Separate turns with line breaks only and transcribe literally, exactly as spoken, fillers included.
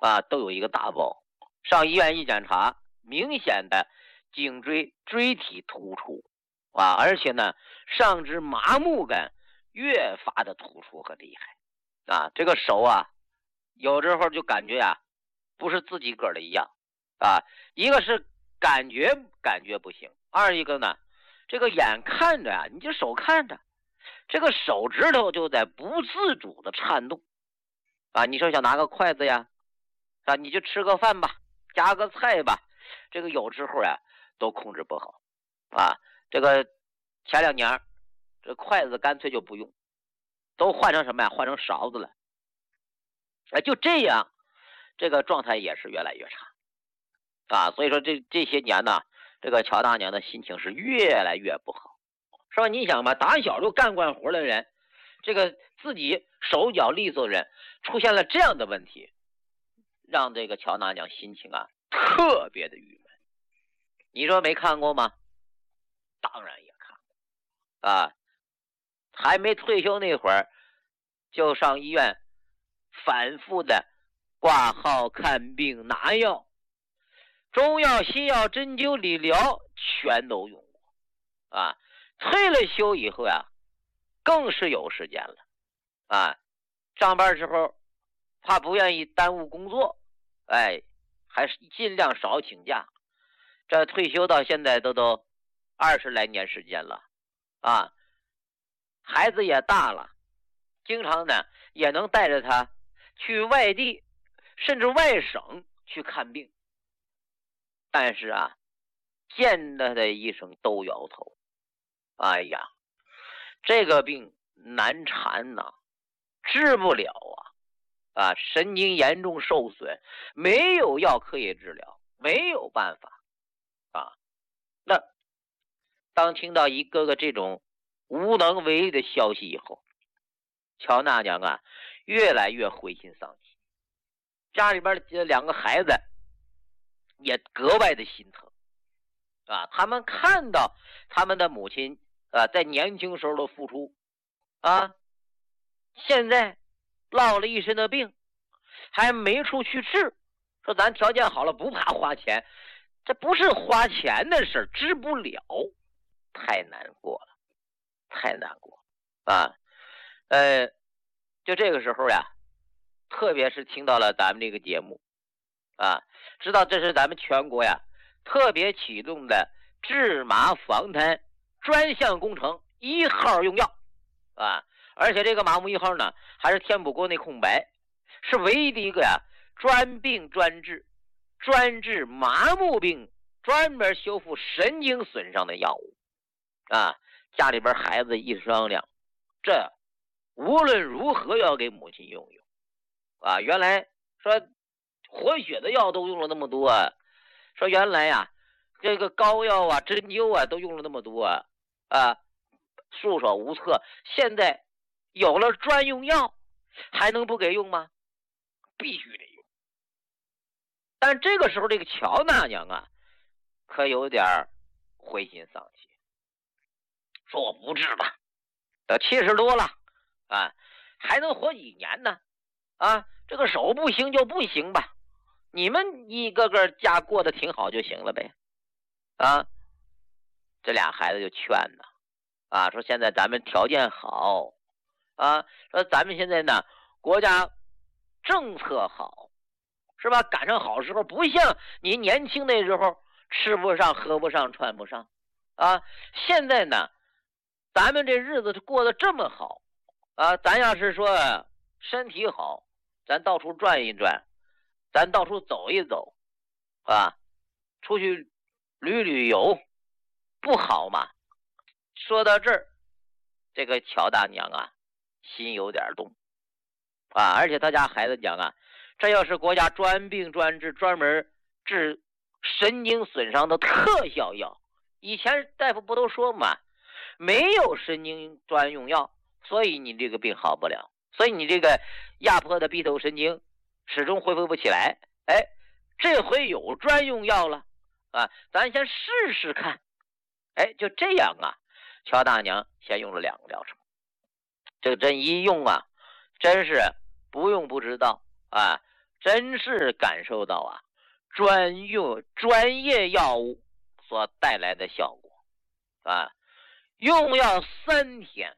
啊，都有一个大包。上医院一检查，明显的颈椎椎体突出啊，而且呢，上肢麻木感越发的突出和厉害啊。这个手啊，有时候就感觉啊，不是自己个儿的一样啊。一个是感觉感觉不行，二一个呢，这个眼看着啊，你这手看着，这个手指头就在不自主的颤动啊。你说想拿个筷子呀，啊，你就吃个饭吧，夹个菜吧，这个有时候呀都控制不好啊。这个前两年这筷子干脆就不用，都换成什么呀？换成勺子了。哎，就这样，这个状态也是越来越差啊。所以说这这些年呢，这个乔大娘的心情是越来越不好，是吧？你想吧，打小就干惯活的人，这个自己手脚利索的人，出现了这样的问题，让这个乔大娘心情啊特别的郁闷。你说没看过吗？当然也看过啊。还没退休那会儿，就上医院反复的挂号看病拿药，中药西药针灸理疗全都用过啊。退了休以后呀，更是有时间了啊。上班时候怕不愿意耽误工作，哎，还是尽量少请假。这退休到现在都都二十来年时间了啊，孩子也大了，经常呢也能带着他去外地甚至外省去看病，但是啊，见他的医生都摇头。哎呀，这个病难缠呐、啊，治不了啊！啊，神经严重受损，没有药可以治疗，没有办法啊。那当听到一个个这种无能为力的消息以后，乔大娘啊，越来越灰心丧气，家里边的两个孩子也格外的心疼啊。他们看到他们的母亲啊，在年轻时候的付出啊，现在落了一身的病，还没处去治，说咱条件好了不怕花钱，这不是花钱的事，治不了，太难过了，太难过啊。呃，就这个时候呀，特别是听到了咱们这个节目啊，知道这是咱们全国呀特别启动的治麻防瘫专项工程一号用药啊，而且这个麻木一号呢，还是填补国内空白，是唯一的一个呀专病专治、专治麻木病、专门修复神经损伤的药物啊。家里边孩子一商量，这无论如何要给母亲用用啊。原来说活血的药都用了那么多啊，说原来呀、啊、这个膏药啊针灸啊都用了那么多啊，啊束手无策。现在有了专用药，还能不给用吗？必须得用。但这个时候这个乔大娘啊可有点灰心丧气，说我不治了，都七十多了啊，还能活几年呢？啊，这个手不行就不行吧，你们一个个家过得挺好就行了呗。啊，这俩孩子就劝呢，啊，说现在咱们条件好啊，说咱们现在呢国家政策好，是吧？赶上好时候，不像你年轻那时候吃不上喝不上穿不上啊。现在呢咱们这日子过得这么好啊，咱要是说身体好，咱到处转一转，咱到处走一走啊，出去旅旅游，不好吗？说到这儿，这个乔大娘啊心有点动啊，而且他家孩子讲啊，这要是国家专病专治专门治神经损伤的特效药，以前大夫不都说嘛，没有神经专用药，所以你这个病好不了，所以你这个压迫的臂头神经始终恢复不起来。哎，这回有专用药了啊，咱先试试看。哎，就这样啊，乔大娘先用了两个疗程，这个针一用啊，真是不用不知道啊， 真是感受到啊专用专业药物所带来的效果啊！用药三天，